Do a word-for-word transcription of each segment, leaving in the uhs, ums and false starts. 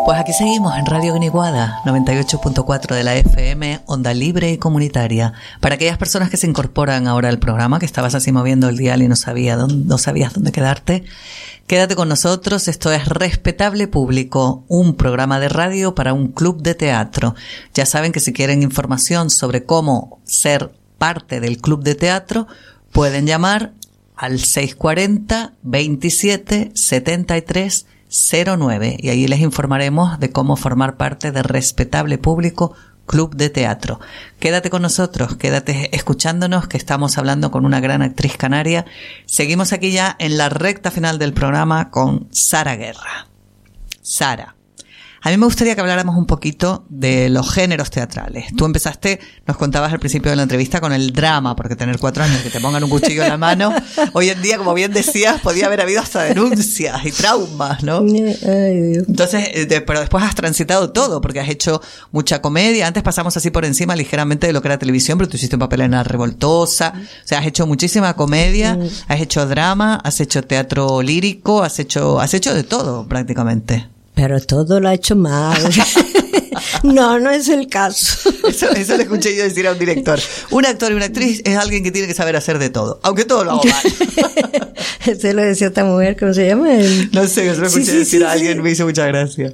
Pues aquí seguimos en Radio Guiniguada, noventa y ocho punto cuatro de la F M, onda libre y comunitaria. Para aquellas personas que se incorporan ahora al programa, que estabas así moviendo el dial y no, sabía dónde, no sabías dónde quedarte, quédate con nosotros. Esto es Respetable Público, un programa de radio para un club de teatro. Ya saben que si quieren información sobre cómo ser parte del club de teatro, pueden llamar al seis cuatro cero, veintisiete, setenta y tres cero nueve y ahí les informaremos de cómo formar parte de Respetable Público Club de Teatro. Quédate con nosotros, quédate escuchándonos, que estamos hablando con una gran actriz canaria. Seguimos aquí ya en la recta final del programa con Sara Guerra. Sara, a mí me gustaría que habláramos un poquito de los géneros teatrales. Tú empezaste, nos contabas al principio de la entrevista, con el drama, porque tener cuatro años que te pongan un cuchillo en la mano, hoy en día, como bien decías, podía haber habido hasta denuncias y traumas, ¿no? Ay, Dios. Entonces, de, pero después has transitado todo, porque has hecho mucha comedia. Antes pasamos así por encima ligeramente de lo que era televisión, pero tú hiciste un papel en La Revoltosa. O sea, has hecho muchísima comedia, has hecho drama, has hecho teatro lírico, has hecho, has hecho de todo prácticamente. Pero todo lo ha hecho mal. No, no es el caso. Eso, eso le escuché yo decir a un director. Un actor y una actriz es alguien que tiene que saber hacer de todo, aunque todo lo haga mal. Eso lo decía esta mujer, ¿cómo se llama? El... No sé, eso lo escuché sí, sí, decir sí, a alguien, sí. Me hizo mucha gracia.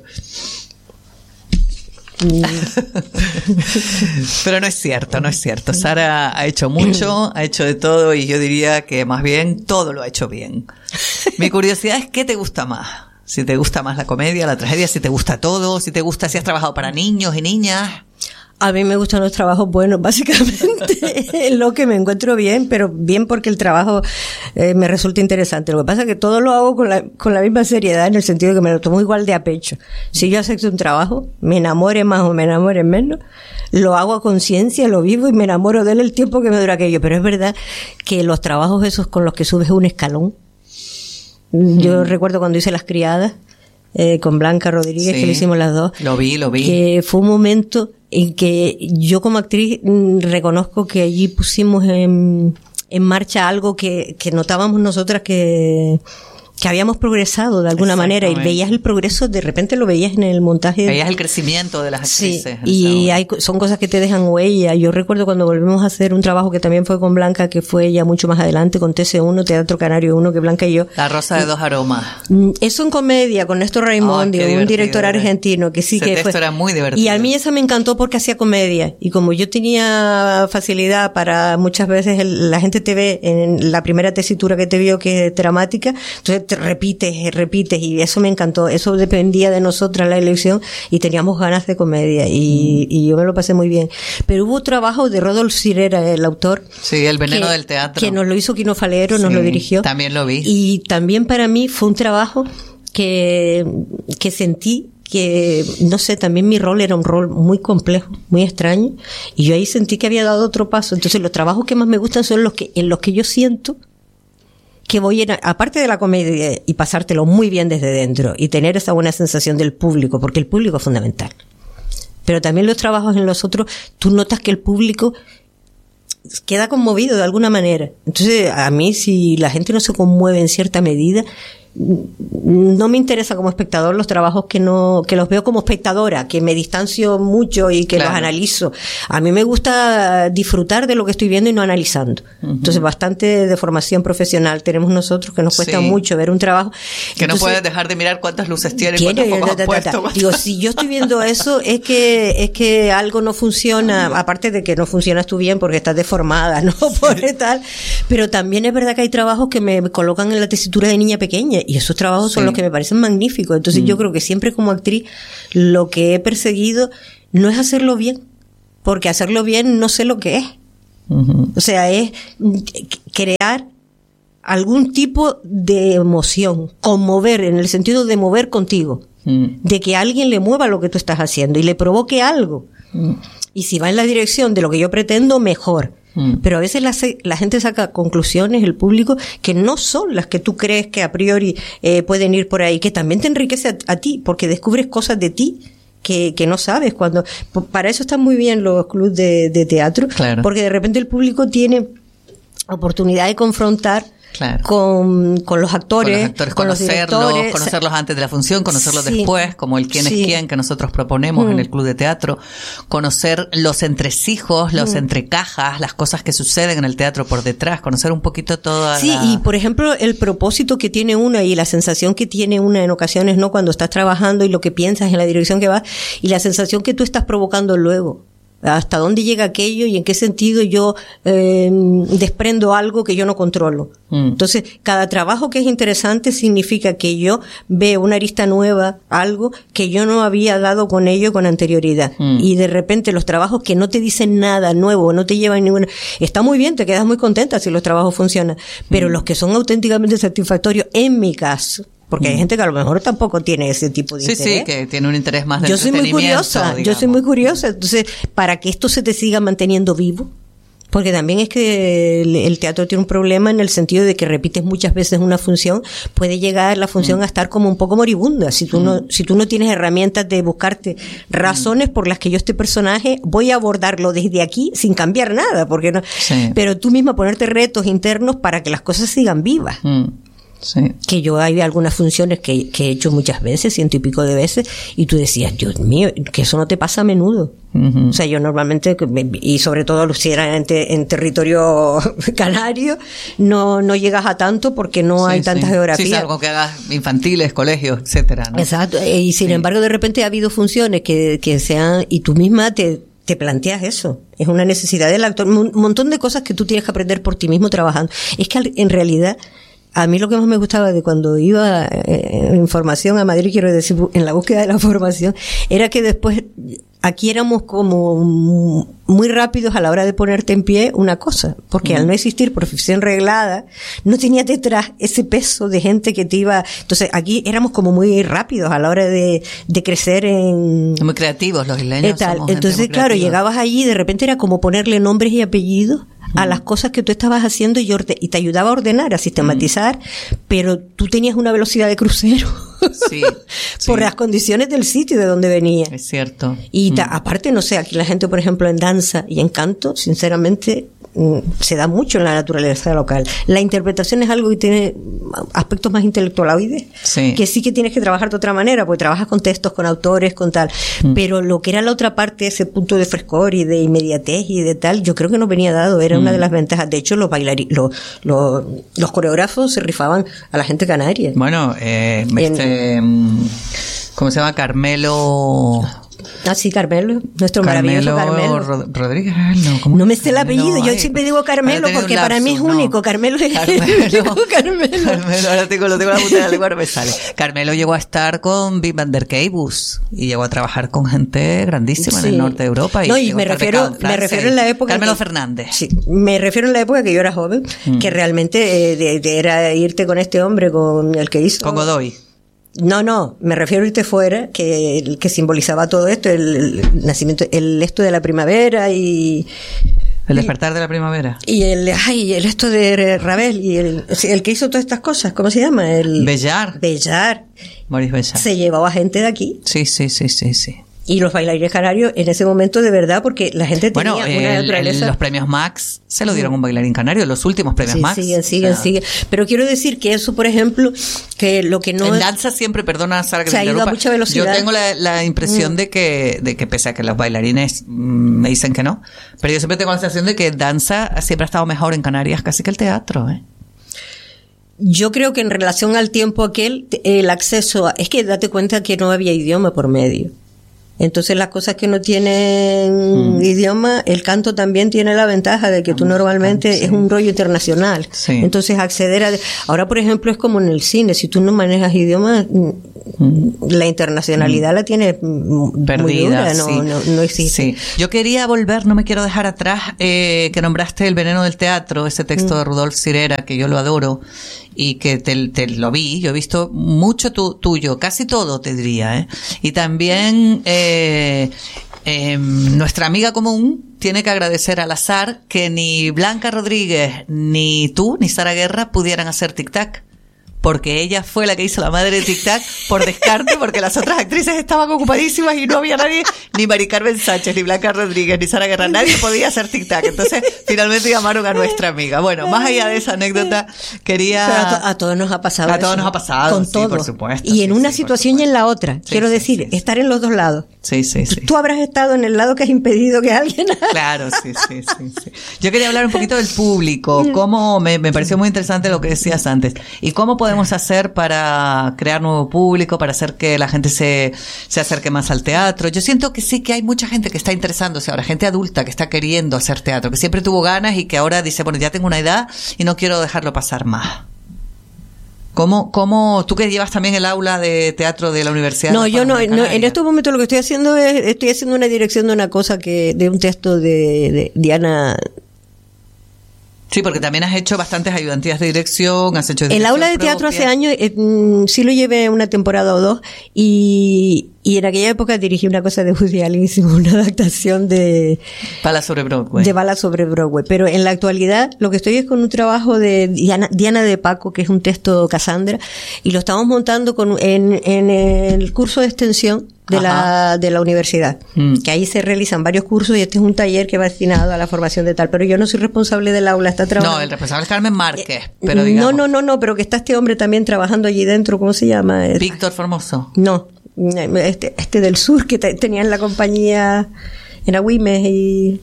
Pero no es cierto, no es cierto. Sara ha hecho mucho, ha hecho de todo y yo diría que más bien todo lo ha hecho bien. Mi curiosidad es, ¿qué te gusta más? Si te gusta más la comedia, la tragedia, si te gusta todo, si te gusta, si has trabajado para niños y niñas. A mí me gustan los trabajos buenos, básicamente, es lo que me encuentro bien, pero bien porque el trabajo eh, me resulta interesante. Lo que pasa es que todo lo hago con la, con la misma seriedad, en el sentido de que me lo tomo igual de a pecho. Si yo acepto un trabajo, me enamore más o me enamore menos, lo hago a conciencia, lo vivo y me enamoro de él el tiempo que me dura aquello. Pero es verdad que los trabajos esos con los que subes un escalón, yo mm. recuerdo cuando hice Las Criadas, eh, con Blanca Rodríguez, sí, que lo hicimos las dos. Lo vi, lo vi. Que fue un momento en que yo como actriz mm, reconozco que allí pusimos en, en marcha algo que, que notábamos nosotras que, que habíamos progresado de alguna manera, y veías el progreso, de repente lo veías en el montaje. Veías el crecimiento de las actrices. Sí, y hay, son cosas que te dejan huella. Yo recuerdo cuando volvimos a hacer un trabajo que también fue con Blanca, que fue ya mucho más adelante, con T C uno, Teatro Canario uno, que Blanca y yo. La Rosa de dos aromas. Eso en comedia, con Néstor Raimondi, oh, un director argentino, que sí Ese que texto fue. Era muy divertido. Y a mí esa me encantó porque hacía comedia. Y como yo tenía facilidad para, muchas veces el, la gente te ve en la primera tesitura que te vio que es dramática, entonces te repites, repites, y eso me encantó. Eso dependía de nosotras, la elección, y teníamos ganas de comedia, y, mm. y yo me lo pasé muy bien. Pero hubo trabajo de Rodolfo Sirera, el autor. Sí, El Veneno que, del Teatro. Que nos lo hizo Quino Falero, sí, nos lo dirigió. También lo vi. Y también para mí fue un trabajo que, que sentí que, no sé, también mi rol era un rol muy complejo, muy extraño, y yo ahí sentí que había dado otro paso. Entonces los trabajos que más me gustan son los que, en los que yo siento que voy, en, aparte de la comedia, y pasártelo muy bien desde dentro y tener esa buena sensación del público, porque el público es fundamental. Pero también los trabajos en los otros, tú notas que el público queda conmovido de alguna manera. Entonces, a mí, si la gente no se conmueve en cierta medida, no me interesa como espectador los trabajos que no, que los veo como espectadora, que me distancio mucho y que claro. los analizo. A mí me gusta disfrutar de lo que estoy viendo y no analizando. Uh-huh. Entonces, bastante de formación profesional tenemos nosotros, que nos cuesta sí. mucho ver un trabajo. Que Entonces, no puedes dejar de mirar cuántas luces tiene, cuántos focos has puesto. Digo, si yo estoy viendo eso, es que, es que algo no funciona, uh-huh. aparte de que no funcionas tú bien porque estás deformada, ¿no? Por tal. Pero también es verdad que hay trabajos que me colocan en la tesitura de niña pequeña, y esos trabajos son sí. los que me parecen magníficos. Entonces mm. yo creo que siempre como actriz lo que he perseguido no es hacerlo bien, porque hacerlo bien no sé lo que es. Uh-huh. O sea, es crear algún tipo de emoción, conmover, en el sentido de mover contigo, mm. de que a alguien le mueva lo que tú estás haciendo y le provoque algo. Mm. Y si va en la dirección de lo que yo pretendo, mejor. Mm. Pero a veces la, la gente saca conclusiones, el público, que no son las que tú crees que a priori eh, pueden ir por ahí, que también te enriquece a, a ti, porque descubres cosas de ti que, que no sabes. Cuando para eso están muy bien los clubes de, de teatro, claro. porque de repente el público tiene oportunidad de confrontar claro. con, con los actores, con los, actores, con los conocerlos, directores. conocerlos antes de la función, conocerlos Sí. después, como el quién Sí. es quién que nosotros proponemos Mm. en el Club de Teatro, conocer los entresijos, los Mm. entrecajas, las cosas que suceden en el teatro por detrás, conocer un poquito toda Sí, la... y por ejemplo, el propósito que tiene una y la sensación que tiene una en ocasiones, ¿no? Cuando estás trabajando y lo que piensas en la dirección que vas y la sensación que tú estás provocando luego. Hasta dónde llega aquello y en qué sentido yo eh, desprendo algo que yo no controlo. Mm. Entonces, cada trabajo que es interesante significa que yo veo una arista nueva, algo que yo no había dado con ello con anterioridad. Mm. Y de repente los trabajos que no te dicen nada nuevo, no te llevan ninguna... Está muy bien, te quedas muy contenta si los trabajos funcionan, pero mm. los que son auténticamente satisfactorios, en mi caso, porque hay gente que a lo mejor tampoco tiene ese tipo de sí, interés. Sí, sí, que tiene un interés más de Yo soy muy curiosa, digamos. yo soy muy curiosa. Entonces, para que esto se te siga manteniendo vivo, porque también es que el, el teatro tiene un problema en el sentido de que repites muchas veces una función, puede llegar la función mm. a estar como un poco moribunda. Si tú mm. no, si tú no tienes herramientas de buscarte razones mm. por las que yo este personaje voy a abordarlo desde aquí sin cambiar nada, porque no, sí. pero tú misma ponerte retos internos para que las cosas sigan vivas. Mm. Sí. Que yo hay algunas funciones que, que he hecho muchas veces, ciento y pico de veces, y tú decías, Dios mío, que eso no te pasa a menudo. Uh-huh. O sea, yo normalmente, y sobre todo si era en, te, en territorio canario, no, no llegas a tanto porque no sí, hay tanta sí. geografía. Sí, salvo que hagas infantiles, colegios, etcétera, ¿no? Exacto, y sin sí. embargo de repente ha habido funciones que, que sean, y tú misma te te planteas eso. Es una necesidad del actor, un montón de cosas que tú tienes que aprender por ti mismo trabajando. Es que en realidad, a mí lo que más me gustaba de cuando iba en formación a Madrid, quiero decir, en la búsqueda de la formación, era que después aquí éramos como muy rápidos a la hora de ponerte en pie una cosa, porque mm. al no existir profesión reglada, no tenías detrás ese peso de gente que te iba... Entonces aquí éramos como muy rápidos a la hora de, de crecer en... Muy creativos los isleños. Somos Entonces, claro, llegabas allí y de repente era como ponerle nombres y apellidos a las cosas que tú estabas haciendo y, orde- y te ayudaba a ordenar, a sistematizar, mm. pero tú tenías una velocidad de crucero sí, por sí. las condiciones del sitio de donde venía. Es cierto. Y ta- mm. aparte, no sé, aquí la gente, por ejemplo, en danza y en canto, sinceramente, mm, se da mucho en la naturaleza local. La interpretación es algo que tiene aspectos más intelectualoides, sí. que sí que tienes que trabajar de otra manera, porque trabajas con textos, con autores, con tal. Mm. Pero lo que era la otra parte, ese punto de frescor y de inmediatez y de tal, yo creo que nos venía dado, era mm. una de las ventajas. De hecho, los bailarines, los, los, los coreógrafos se rifaban a la gente canaria. Bueno, eh, este, en, ¿cómo se llama? Carmelo... Ah, sí, Carmelo, nuestro Carmelo maravilloso Carmelo. Rod- Rodríguez, no, ¿cómo? No me sé el apellido, Carmelo, yo ay, siempre digo Carmelo porque para lapsus, mí es no. único. Carmelo es Carmelo. Carmelo. Carmelo, ahora tengo, lo tengo en la punta de la lengua, no me sale. Carmelo llegó a estar con Wim van der Keibus y llegó a trabajar con gente grandísima sí. en el norte de Europa. Y no, y me refiero, me refiero en la época. Carmelo que, Fernández. Sí, me refiero en la época que yo era joven, mm. que realmente eh, de, de era irte con este hombre, con el que hizo. Con Godoy. No, no, me refiero a irte fuera, que el que simbolizaba todo esto, el, el nacimiento, el esto de la primavera y... El despertar de la primavera. Y el, ay, el esto de Ravel, y el, el que hizo todas estas cosas, ¿cómo se llama? El Bellar. Bellar. Maurice Bellar. Se llevaba gente de aquí. Sí, sí, sí, sí, sí. Y los bailarines canarios en ese momento de verdad, porque la gente tenía bueno, una el, naturaleza... el, los premios Max se lo dieron a un bailarín canario, los últimos premios sí, Max. siguen, siguen, o sea, siguen. Pero quiero decir que eso, por ejemplo, que lo que no... En es, danza siempre, perdona Sara que se me ha ido a mucha velocidad. Yo tengo la, la impresión mm. de que de que pese a que los bailarines mm, me dicen que no, pero yo siempre tengo la sensación de que danza siempre ha estado mejor en Canarias casi que el teatro, ¿eh? Yo creo que en relación al tiempo aquel, el acceso... A, es que date cuenta que no había idioma por medio. Entonces las cosas que no tienen mm. idioma, el canto también tiene la ventaja de que tú normalmente sí. es un rollo internacional. Sí. Entonces acceder a... Ahora, por ejemplo, es como en el cine, si tú no manejas idioma, mm. la internacionalidad mm. la tiene perdida, muy dura, no, sí. no, no existe. Sí. Yo quería volver, no me quiero dejar atrás, eh, que nombraste El veneno del teatro, ese texto mm. de Rudolf Sirera, que yo lo adoro, y que te, te lo vi, yo he visto mucho tu, tuyo, casi todo te diría, ¿eh? Y también eh, eh, nuestra amiga común tiene que agradecer al azar que ni Blanca Rodríguez, ni tú, ni Sara Guerra pudieran hacer tic-tac, porque ella fue la que hizo la madre de Tic Tac por descarte, porque las otras actrices estaban ocupadísimas y no había nadie, ni Mari Carmen Sánchez, ni Blanca Rodríguez, ni Sara Guerra, nadie podía hacer Tic Tac. Entonces, finalmente llamaron a nuestra amiga. Bueno, más allá de esa anécdota, quería... Pero a, to- a todos nos ha pasado A todos eso, nos ha pasado, con sí, todo. por supuesto. Y en sí, una sí, situación y en la otra. Sí, Quiero sí, decir, sí, sí. estar en los dos lados. Sí, sí, sí. Tú habrás estado en el lado que has impedido que alguien... Claro, sí, sí, sí, sí. Yo quería hablar un poquito del público. Cómo me, me pareció muy interesante lo que decías antes. Y cómo podemos hacer para crear nuevo público, para hacer que la gente se, se acerque más al teatro. Yo siento que sí que hay mucha gente que está interesándose ahora, gente adulta que está queriendo hacer teatro, que siempre tuvo ganas y que ahora dice, bueno, ya tengo una edad y no quiero dejarlo pasar más. ¿Cómo, cómo, tú que llevas también el aula de teatro de la universidad? No, yo no, no, en Canaria. estos momentos lo que estoy haciendo es, estoy haciendo una dirección de una cosa que, de un texto de, de Diana. Sí, porque también has hecho bastantes ayudantías de dirección, has hecho... El aula de teatro hace años, eh, mm, sí lo llevé una temporada o dos, y, y en aquella época dirigí una cosa de Woody Allen, hicimos una adaptación de... Bala sobre Broadway. De Bala sobre Broadway. Pero en la actualidad lo que estoy es con un trabajo de Diana, Diana de Paco, que es un texto Cassandra, y lo estamos montando con, en, en el curso de extensión de la, de la universidad, mm. que ahí se realizan varios cursos y este es un taller que va destinado a la formación de tal, pero yo no soy responsable del aula, está trabajando. No, el responsable es Carmen Márquez, pero digamos. No, no, no, no, pero que está este hombre también trabajando allí dentro, ¿cómo se llama? Víctor Formoso. No, este, este del sur que te, tenía en la compañía, en Agüimes y...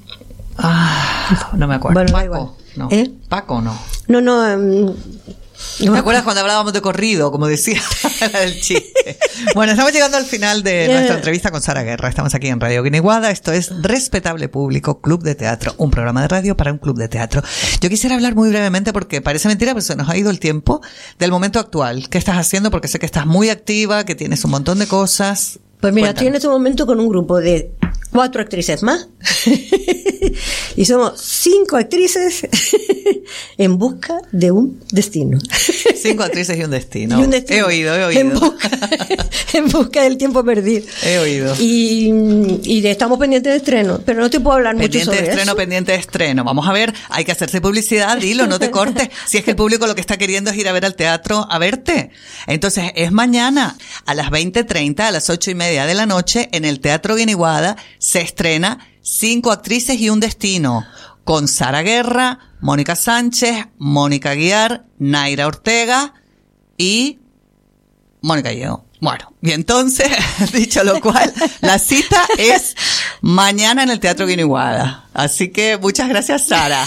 Ah, no me acuerdo. Bueno, Paco, no. ¿Eh? Paco, no. No, no, um, ¿Te acuerdas cuando hablábamos de corrido, como decía el chiste? Bueno, estamos llegando al final de nuestra entrevista con Sara Guerra. Estamos aquí en Radio Guiniguada. Esto es Respetable Público, Club de Teatro, un programa de radio para un club de teatro. Yo quisiera hablar muy brevemente, porque parece mentira, pero se nos ha ido el tiempo, del momento actual. ¿Qué estás haciendo? Porque sé que estás muy activa, que tienes un montón de cosas. Pues mira, Cuéntanos. estoy en este momento con un grupo de cuatro actrices más y somos cinco actrices en busca de un destino. Cinco actrices y un destino. Y un destino. He oído, he oído. En busca, en busca del tiempo perdido. He oído. Y, y de, estamos pendientes de estreno, pero no te puedo hablar Pendiente mucho sobre de estreno, eso. pendiente de estreno. Vamos a ver, hay que hacerse publicidad, dilo, no te cortes. Si es que el público lo que está queriendo es ir a ver al teatro, a verte. Entonces, es mañana a las veinte treinta, a las ocho y media de la noche, en el Teatro Guiniguada, se estrena Cinco actrices y un destino, con Sara Guerra, Mónica Sánchez, Mónica Guiar, Naira Ortega y Mónica Lleo. Bueno, y entonces, dicho lo cual, la cita es mañana en el Teatro Guiniguada. Así que muchas gracias, Sara.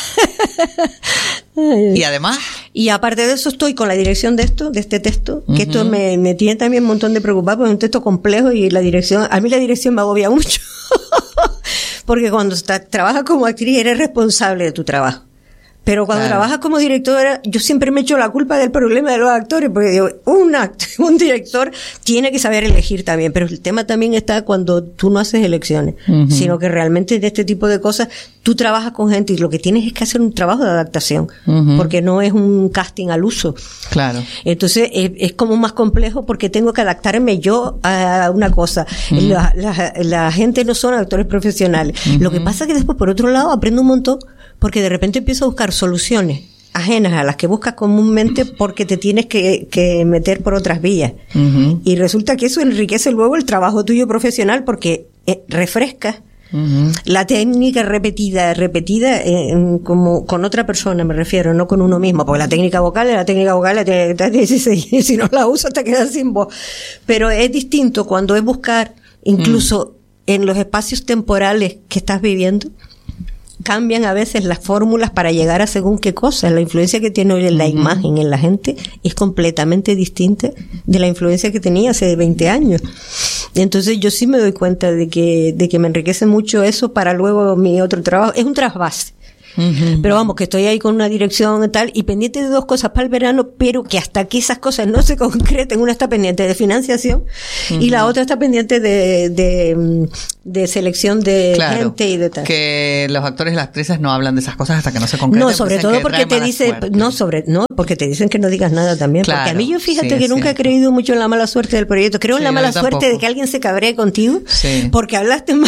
Y además... Y aparte de eso estoy con la dirección de esto, de este texto, que Uh-huh. esto me, me tiene también un montón de preocupado, porque es un texto complejo y la dirección, a mí la dirección me agobia mucho. Porque cuando está, trabajas como actriz eres responsable de tu trabajo. Pero cuando Claro. trabajas como directora, yo siempre me echo la culpa del problema de los actores, porque digo, un act- un director tiene que saber elegir también, pero el tema también está cuando tú no haces elecciones, Uh-huh. sino que realmente de este tipo de cosas, tú trabajas con gente y lo que tienes es que hacer un trabajo de adaptación, Uh-huh. porque no es un casting al uso. Claro. Entonces es, es como más complejo porque tengo que adaptarme yo a una cosa. Uh-huh. La, la, la gente no son actores profesionales. Uh-huh. Lo que pasa es que después, por otro lado, aprendo un montón porque de repente empiezo a buscar soluciones ajenas a las que buscas comúnmente porque te tienes que, que meter por otras vías. Uh-huh. Y resulta que eso enriquece luego el trabajo tuyo profesional porque eh, refrescas Uh-huh. la técnica repetida, repetida eh, como con otra persona, me refiero, no con uno mismo, porque la técnica vocal es la técnica vocal, la técnica, si, si no la usas te quedas sin voz. Pero es distinto cuando es buscar, incluso mm. en los espacios temporales que estás viviendo, cambian a veces las fórmulas para llegar a según qué cosa. La influencia que tiene hoy en la uh-huh. imagen, en la gente, es completamente distinta de la influencia que tenía hace veinte años. Entonces yo sí me doy cuenta de que, de que me enriquece mucho eso para luego mi otro trabajo. Es un trasvase. Uh-huh. Pero vamos, que estoy ahí con una dirección y tal, y pendiente de dos cosas para el verano, pero que hasta que esas cosas no se concreten, una está pendiente de financiación uh-huh. y la otra está pendiente de, de, de selección de claro, gente y de tal. Que los actores y las actrices no hablan de esas cosas hasta que no se concreten. No, sobre todo porque te dicen, no, sobre, no, porque te dicen que no digas nada también. Claro, porque a mí yo fíjate sí, que nunca cierto. he creído mucho en la mala suerte del proyecto. Creo sí, en la mala suerte de que alguien se cabree contigo sí. porque hablaste más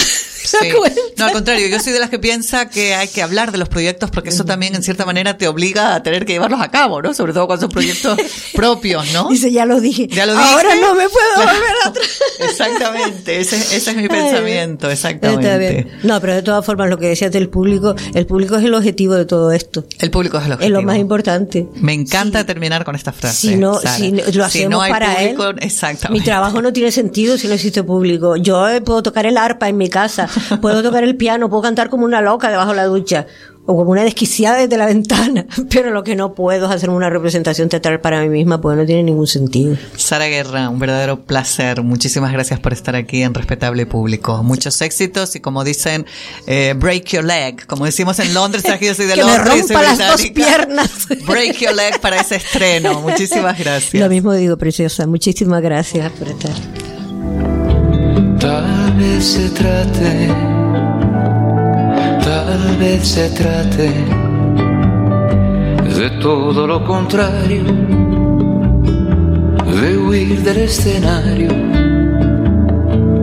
Sí. No, al contrario, yo soy de las que piensa que hay que hablar de los proyectos porque eso también en cierta manera te obliga a tener que llevarlos a cabo, ¿no? Sobre todo cuando son proyectos propios, ¿no? Dice, ya lo dije. Ya lo dije. Ahora no me puedo volver atrás. Exactamente, ese, ese es mi pensamiento, exactamente. Está bien. No, pero de todas formas, lo que decías del público, el público es el objetivo de todo esto. El público es el objetivo. Es lo más importante. Me encanta sí. terminar con esta frase. Si no, si no, lo hacemos si no hay para público, él. Exactamente. Mi trabajo no tiene sentido si no existe público. Yo puedo tocar el arpa en mi casa, puedo tocar el piano, puedo cantar como una loca debajo de la ducha o como una desquiciada desde la ventana, pero lo que no puedo es hacer una representación teatral para mí misma porque no tiene ningún sentido. Sara Guerra, un verdadero placer. Muchísimas gracias por estar aquí en Respetable Público. Muchos éxitos y como dicen, eh, break your leg. Como decimos en Londres, aquí yo soy de que Londres. me rompa las dos piernas. Break your leg para ese estreno. Muchísimas gracias. Lo mismo digo, preciosa. Muchísimas gracias por estar. Tal vez se trate, tal vez se trate de todo lo contrario, de huir del escenario